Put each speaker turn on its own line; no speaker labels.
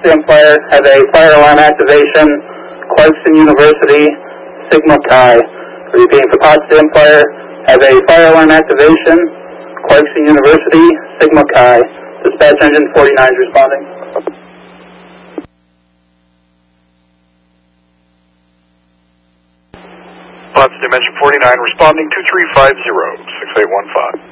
Potsdam Fire have a fire alarm activation. Clarkson University, Sigma Chi. Repeating for Potsdam Fire, have a fire alarm activation. Clarkson University, Sigma Chi. Dispatch engine 49 is responding.
Potsdam engine 49 responding 2350-6815.